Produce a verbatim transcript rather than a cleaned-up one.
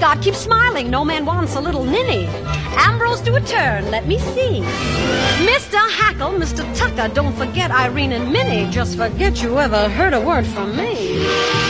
God, keep smiling. No man wants a little ninny. Ambrose, do a turn. Let me see. Mister Hackle, Mister Tucker, don't forget Irene and Minnie. Just forget you ever heard a word from me.